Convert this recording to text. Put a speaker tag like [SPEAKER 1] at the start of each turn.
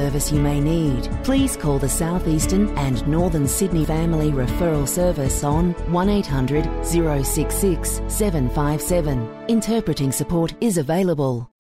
[SPEAKER 1] service you may need, please call the South Eastern and Northern Sydney Family Referral Service on 1800 066 757. Interpreting support is available.